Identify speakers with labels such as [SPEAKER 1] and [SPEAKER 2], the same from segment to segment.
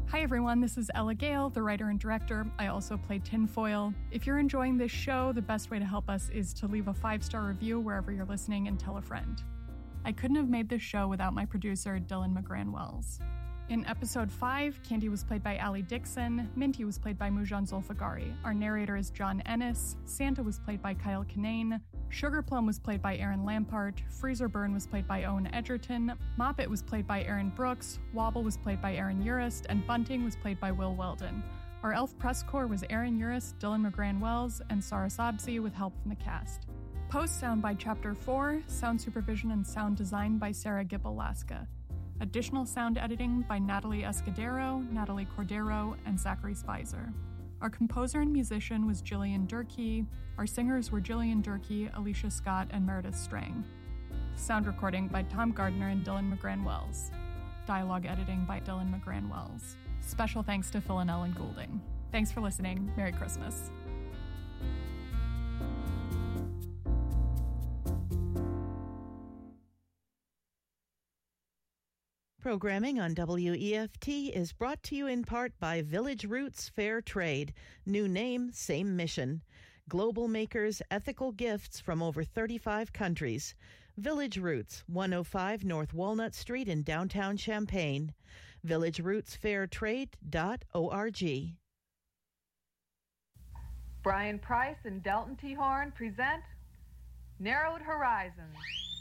[SPEAKER 1] Hi everyone, this is Ella Gale, the writer and director. I also play Tinfoil. If you're enjoying this show, the best way to help us is to leave a 5-star review wherever you're listening and tell a friend. I couldn't have made this show without my producer, Dylan McGran-Wells. In episode 5, Candy was played by Allie Dixon, Minty was played by Mujan Zulfagari, our narrator is John Ennis, Santa was played by Kyle Kinane, Sugar Plum was played by Aaron Lampart, Freezer Burn was played by Owen Edgerton, Moppet was played by Aaron Brooks, Wobble was played by Aaron Urist, and Bunting was played by Will Weldon. Our elf press corps was Aaron Urist, Dylan McGran-Wells, and Sarah Sabzi with help from the cast. Post-sound by Chapter 4, sound supervision and sound design by Sarah Gibble-Laska. Additional sound editing by Natalie Escudero, Natalie Cordero, and Zachary Spicer. Our composer and musician was Jillian Durkee. Our singers were Jillian Durkee, Alicia Scott, and Meredith Strang. Sound recording by Tom Gardner and Dylan McGran-Wells. Dialogue editing by Dylan McGran-Wells. Special thanks to Phil and Ellen Goulding. Thanks for listening. Merry Christmas.
[SPEAKER 2] Programming on WEFT is brought to you in part by Village Roots Fair Trade. New name, same mission. Global makers, ethical gifts from over 35 countries. Village Roots, 105 North Walnut Street in downtown Champaign. villageRootsFairTrade.org.
[SPEAKER 3] Brian Price and Delton T. Horn present Narrowed Horizons.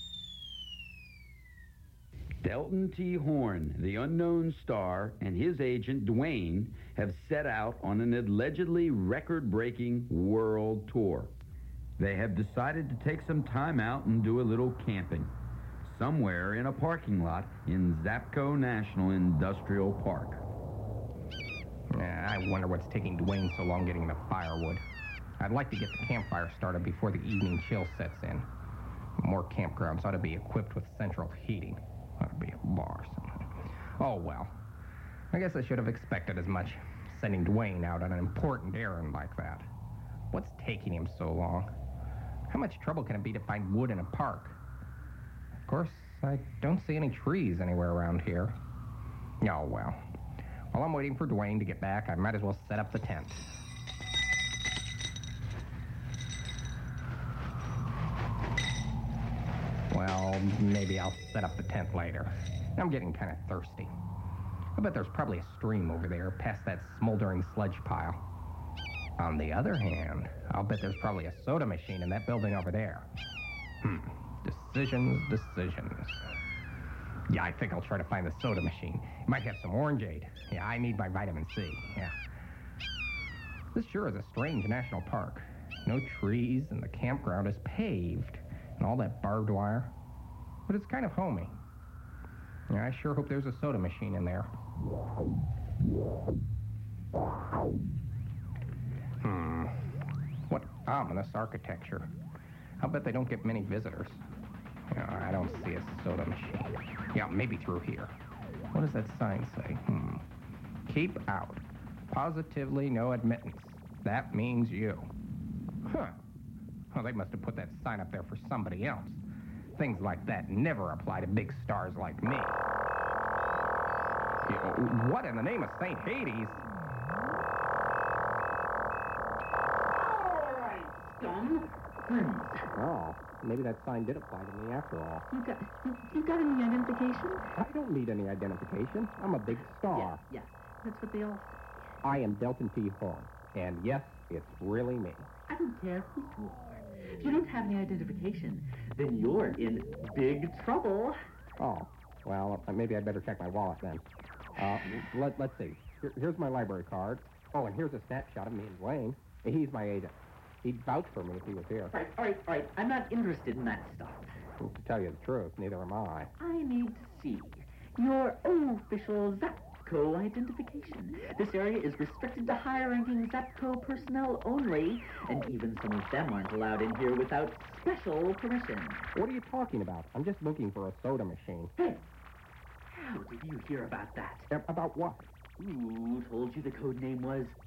[SPEAKER 4] Delton T. Horn, the unknown star, and his agent, Dwayne, have set out on an allegedly record-breaking world tour. They have decided to take some time out and do a little camping, somewhere in a parking lot in Zapco National Industrial Park.
[SPEAKER 5] I wonder what's taking Dwayne so long getting the firewood. I'd like to get the campfire started before the evening chill sets in. More campgrounds ought to be equipped with central heating. Ought to be a bar somewhere. Oh, well. I guess I should have expected as much, sending Dwayne out on an important errand like that. What's taking him so long? How much trouble can it be to find wood in a park? Of course, I don't see any trees anywhere around here. Oh, well. While I'm waiting for Dwayne to get back, I might as well set up the tent. Well, maybe I'll set up the tent later. I'm getting kind of thirsty. I bet there's probably a stream over there past that smoldering sludge pile. On the other hand, I'll bet there's probably a soda machine in that building over there. Decisions. Yeah, I think I'll try to find the soda machine. It might have some orangeade. Yeah, I need my vitamin C. Yeah. This sure is a strange national park. No trees, and the campground is paved. And all that barbed wire. But it's kind of homey. Yeah, I sure hope there's a soda machine in there. What ominous architecture. I'll bet they don't get many visitors. Yeah, I don't see a soda machine. Yeah, maybe through here. What does that sign say? Keep out. Positively no admittance. That means you. Huh. Well, they must have put that sign up there for somebody else. Things like that never apply to big stars like me. What in the name of St. Hades?
[SPEAKER 6] All right, scum.
[SPEAKER 5] Oh, maybe that sign did apply to me after all.
[SPEAKER 6] You got any identification?
[SPEAKER 5] I don't need any identification. I'm a big star.
[SPEAKER 6] Yeah. That's what they all say.
[SPEAKER 5] I am Delton T. Horn. And yes, it's really me.
[SPEAKER 6] I don't care who you are. If you don't have any identification, then you're in big trouble.
[SPEAKER 5] Oh, well, maybe I'd better check my wallet then. Let's see. Here's my library card. Oh, and here's a snapshot of me and Dwayne. He's my agent. He'd vouch for me if he was here.
[SPEAKER 6] All right. I'm not interested in that stuff.
[SPEAKER 5] To tell you the truth, neither am I.
[SPEAKER 6] I need to see your official Zapco identification. This area is restricted to high-ranking Zapco personnel only, and even some of them aren't allowed in here without special permission.
[SPEAKER 5] What are you talking about? I'm just looking for a soda machine.
[SPEAKER 6] Hey, how did you hear about that?
[SPEAKER 5] About what?
[SPEAKER 6] Who told you the code name was